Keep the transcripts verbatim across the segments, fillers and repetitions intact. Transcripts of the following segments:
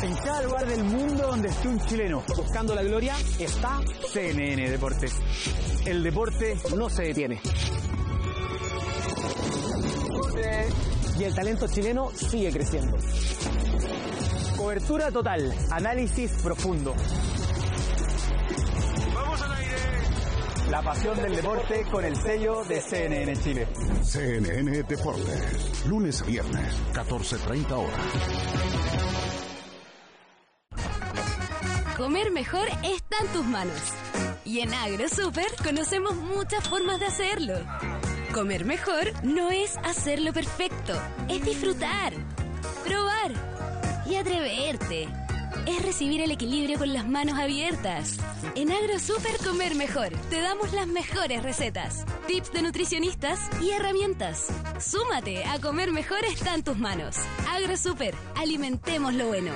En cada lugar del mundo donde esté un chileno buscando la gloria está C N N Deportes. El deporte no se detiene. Y el talento chileno sigue creciendo. Cobertura total, análisis profundo. ¡Vamos al aire! La pasión del deporte con el sello de C N N Chile. C N N Deportes, lunes a viernes, catorce treinta horas. Comer mejor está en tus manos. Y en AgroSuper conocemos muchas formas de hacerlo. Comer mejor no es hacerlo perfecto, es disfrutar, probar y atreverte. Es recibir el equilibrio con las manos abiertas. En AgroSuper Comer Mejor te damos las mejores recetas, tips de nutricionistas y herramientas. Súmate a Comer Mejor está en tus manos. AgroSuper, alimentemos lo bueno.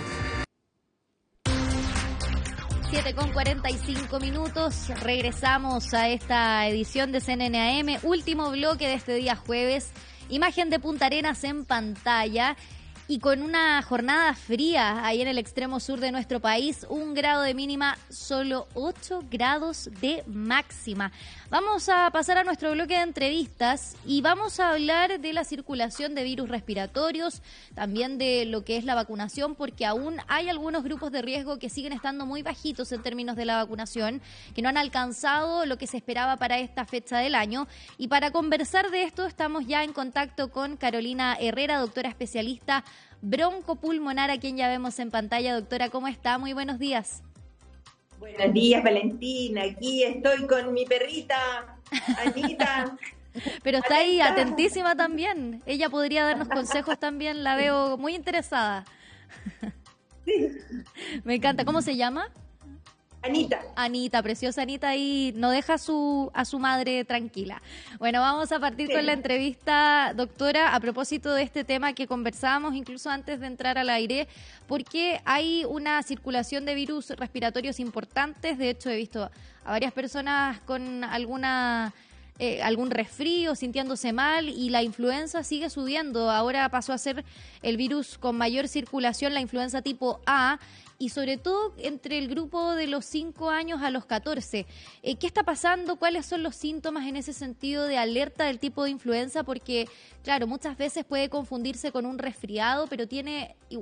siete con cuarenta y cinco minutos, regresamos a esta edición de C N N A M, último bloque de este día jueves, imagen de Punta Arenas en pantalla y con una jornada fría ahí en el extremo sur de nuestro país, un grado de mínima, solo ocho grados de máxima. Vamos a pasar a nuestro bloque de entrevistas y vamos a hablar de la circulación de virus respiratorios, también de lo que es la vacunación, porque aún hay algunos grupos de riesgo que siguen estando muy bajitos en términos de la vacunación, que no han alcanzado lo que se esperaba para esta fecha del año. Y para conversar de esto estamos ya en contacto con Carolina Herrera, doctora especialista broncopulmonar, a quien ya vemos en pantalla. Doctora, ¿cómo está? Muy buenos días. Buenos días, Valentina. Aquí estoy con mi perrita, Anita. Pero está ahí atentísima también. Ella podría darnos consejos también, la veo muy interesada. Sí. Me encanta. ¿Cómo se llama? Anita. Anita, preciosa Anita, ahí no deja a su, a su madre tranquila. Bueno, vamos a partir sí. con la entrevista, doctora, a propósito de este tema que conversábamos incluso antes de entrar al aire, porque hay una circulación de virus respiratorios importantes. De hecho, he visto a varias personas con alguna... Eh, algún resfrío, sintiéndose mal, y la influenza sigue subiendo. Ahora pasó a ser el virus con mayor circulación, la influenza tipo A, y sobre todo entre el grupo de los cinco años a los catorce. Eh, ¿Qué está pasando? ¿Cuáles son los síntomas en ese sentido de alerta del tipo de influenza? Porque, claro, muchas veces puede confundirse con un resfriado, pero tiene igual